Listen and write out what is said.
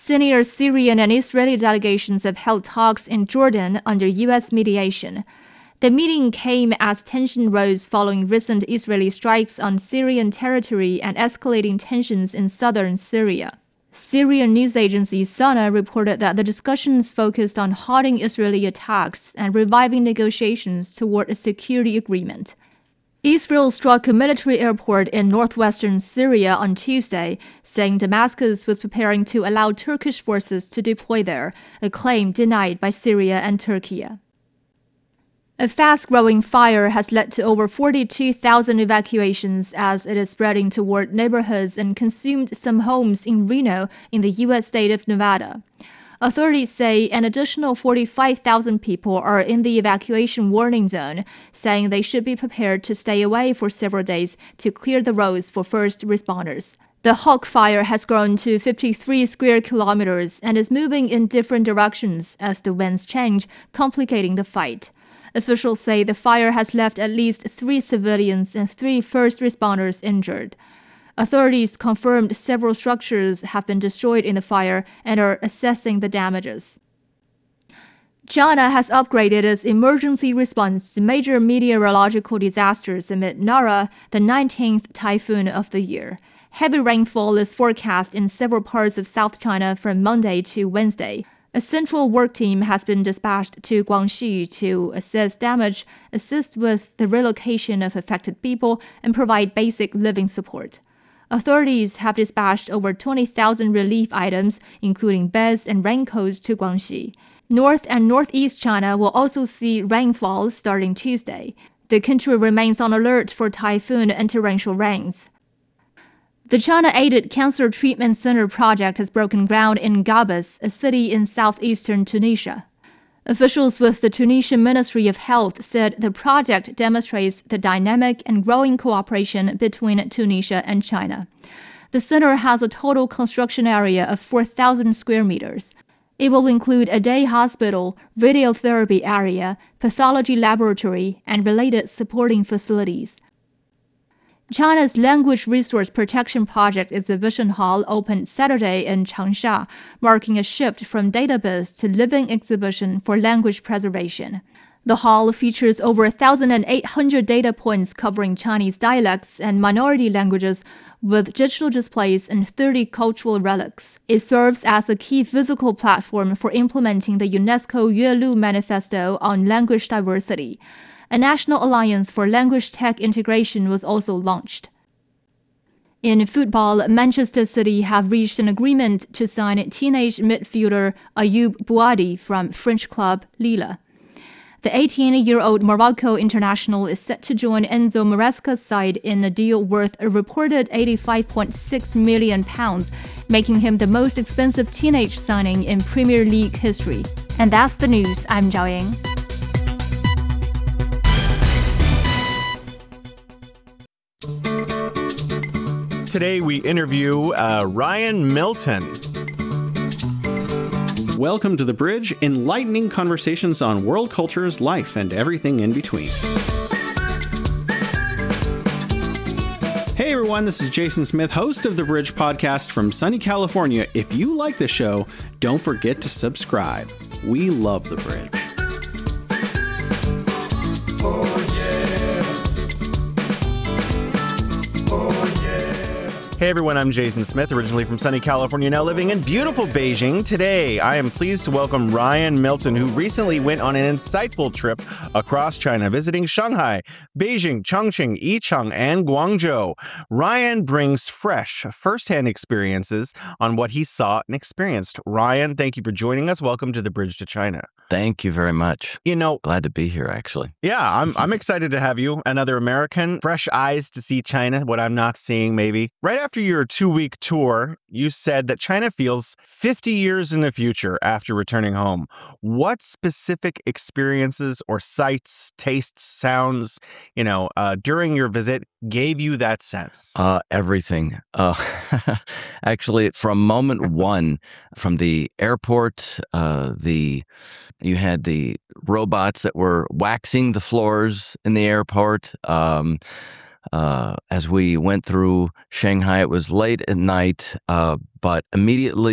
Senior Syrian and Israeli delegations have held talks in Jordan under U.S. mediation. The meeting came as tension rose following recent Israeli strikes on Syrian territory and escalating tensions in southern Syria. Syrian news agency Sana reported that the discussions focused on halting Israeli attacks and reviving negotiations toward a security agreement. Israel struck a military airport in northwestern Syria on Tuesday, saying Damascus was preparing to allow Turkish forces to deploy there, a claim denied by Syria and Turkey. A fast-growing fire has led to over 42,000 evacuations as it is spreading toward neighborhoods and consumed some homes in Reno in the U.S. state of Nevada. Authorities say an additional 45,000 people are in the evacuation warning zone, saying they should be prepared to stay away for several days to clear the roads for first responders. The Hawk Fire has grown to 53 square kilometers and is moving in different directions as the winds change, complicating the fight. Officials say the fire has left at least 3 civilians and 3 first responders injured. Authorities confirmed several structures have been destroyed in the fire and are assessing the damages. China has upgraded its emergency response to major meteorological disasters amid Nara, the 19th typhoon of the year. Heavy rainfall is forecast in several parts of South China from Monday to Wednesday. A central work team has been dispatched to Guangxi to assess damage, assist with the relocation of affected people, and provide basic living support. Authorities have dispatched over 20,000 relief items, including beds and raincoats, to Guangxi. North and northeast China will also see rainfall starting Tuesday. The country remains on alert for typhoon and torrential rains. The China-aided Cancer Treatment Center project has broken ground in Gabas, a city in southeastern Tunisia. Officials with the Tunisian Ministry of Health said the project demonstrates the dynamic and growing cooperation between Tunisia and China. The center has a total construction area of 4,000 square meters. It will include a day hospital, radiotherapy area, pathology laboratory, and related supporting facilities. China's Language Resource Protection Project exhibition hall opened Saturday in Changsha, marking a shift from database to living exhibition for language preservation. The hall features over 1,800 data points covering Chinese dialects and minority languages with digital displays and 30 cultural relics. It serves as a key physical platform for implementing the UNESCO Yuelu Manifesto on language diversity. A national alliance for language tech integration was also launched. In football, Manchester City have reached an agreement to sign teenage midfielder Ayoub Bouadi from French club Lille. The 18-year-old Morocco international is set to join Enzo Maresca's side in a deal worth a reported £85.6 million, making him the most expensive teenage signing in Premier League history. And that's the news. I'm Zhao Ying. Today we interview Ryan Milton. Welcome to The Bridge, enlightening conversations on world cultures, life, and everything in between. Hey everyone, this is Jason Smith, host of The Bridge podcast from sunny California. If you like the show, don't forget to subscribe. We love The Bridge. Hey everyone, I'm Jason Smith, originally from sunny California, now living in beautiful Beijing. Today, I am pleased to welcome Ryan Milton, who recently went on an insightful trip across China, visiting Shanghai, Beijing, Chongqing, Yichang, and Guangzhou. Ryan brings fresh, first-hand experiences on what he saw and experienced. Ryan, thank you for joining us. Welcome to The Bridge to China. Thank you very much. You know, glad to be here, actually. Yeah, I'm excited to have you. Another American, fresh eyes to see China, what I'm not seeing maybe. Right after your 2-week tour, you said that China feels 50 years in the future after returning home. What specific experiences or sights, tastes, sounds, during your visit gave you that sense? Everything. Actually, from moment one, from the airport, you had the robots that were waxing the floors in the airport. As we went through Shanghai, it was late at night, but immediately